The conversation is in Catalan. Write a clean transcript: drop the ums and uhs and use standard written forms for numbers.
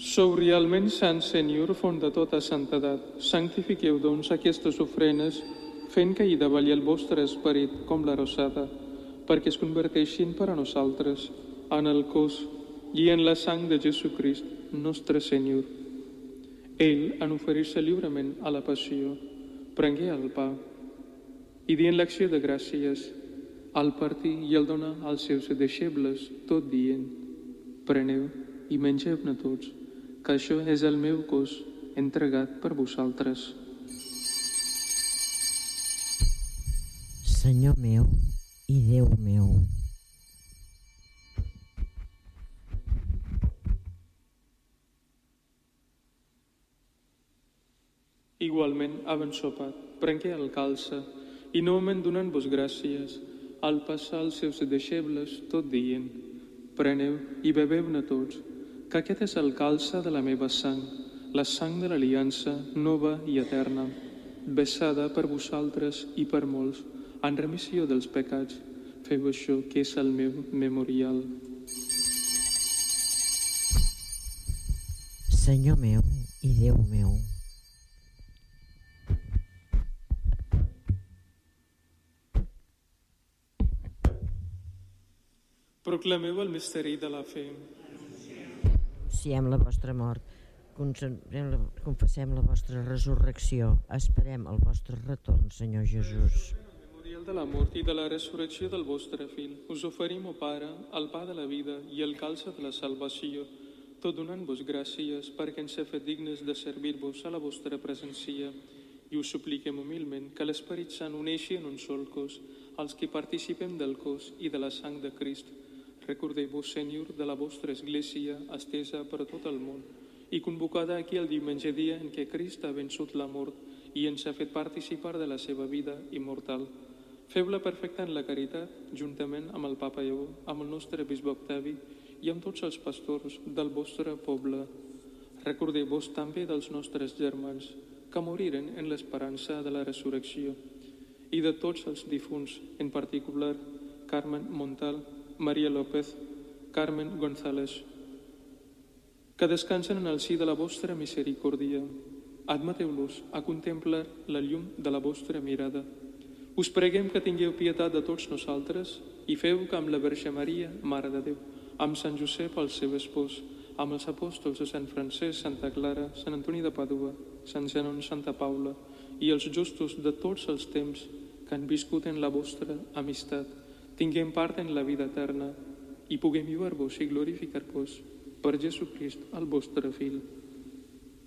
Sou realment sant, Senyor, font de tota santedat. Santifiqueu, doncs, aquestes ofrenes, fent que hi davalli el vostre esperit com la rosada, perquè es converteixin per a nosaltres en el cos i en la sang de Jesucrist, nostre Senyor. Ell, en oferir-se lliurement a la passió, prengué el pa i dient l'acció de gràcies, al partir i el donar als seus deixebles, tot dient: preneu i mengeu-ne tots, que això és el meu cos entregat per vosaltres. Senyor meu i Déu meu. Igualment, havent sopat, prengué el calze i novament donant-vos gràcies, al passar als seus deixebles, tot dient: preneu i beveu-ne tots, que aquest és el calze de la meva sang, la sang de l'aliança nova i eterna, vessada per vosaltres i per molts, en remissió dels pecats. Feu això, que és el meu memorial. Senyor meu i Déu meu. Proclameu el misteri de la fe. Anunciem la vostra mort, confessem la vostra resurrecció, esperem el vostre retorn, Senyor Jesús. En el memorial de la mort i de la resurrecció del vostre Fill, us oferim, o Pare, el pa de la vida i el calze de la salvació, tot donant-vos gràcies perquè ens he fet dignes de servir-vos a la vostra presència, i us supliquem humilment que l'Esperit Sant uneixi en un sol cos als que participem del cos i de la sang de Crist. Recordeu-vos, Senyor, de la vostra Església estesa per tot el món i convocada aquí el diumenge, dia en què Crist ha vençut la mort i ens ha fet participar de la seva vida immortal. Feu-la perfecta en la caritat, juntament amb el Papa Lleó, amb el nostre bisbe Octavi i amb tots els pastors del vostre poble. Recordeu-vos també dels nostres germans que moriren en l'esperança de la resurrecció i de tots els difunts, en particular Carmen Montal, Maria López, Carmen González, que descansen en el si de la vostra misericòrdia. Admeteu-los a contemplar la llum de la vostra mirada. Us preguem que tingueu pietat de tots nosaltres i feu que amb la Verge Maria, Mare de Déu, amb Sant Josep, el seu espòs, amb els apòstols de Sant Francesc, Santa Clara, Sant Antoni de Pàdua, Sant Zenon, Santa Paula i els justos de tots els temps que han viscut en la vostra amistat, tinguem part en la vida eterna i puguem viure-vos i glorificar-vos per Jesucrist, el vostre Fill.